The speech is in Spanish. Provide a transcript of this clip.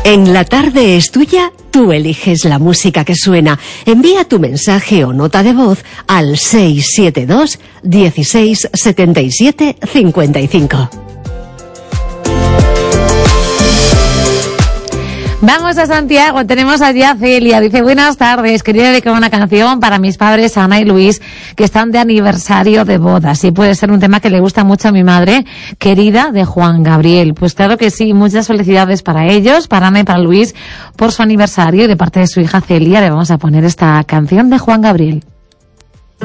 En La Tarde es Tuya, tú eliges la música que suena. Envía tu mensaje o nota de voz al 672 16 77 55. Vamos a Santiago, tenemos allí a Celia. Dice, buenas tardes, quería dedicar una canción para mis padres Ana y Luis, que están de aniversario de bodas. Y puede ser un tema que le gusta mucho a mi madre querida, de Juan Gabriel. Pues claro que sí, muchas felicidades para ellos, para Ana y para Luis, por su aniversario. Y de parte de su hija Celia le vamos a poner esta canción de Juan Gabriel.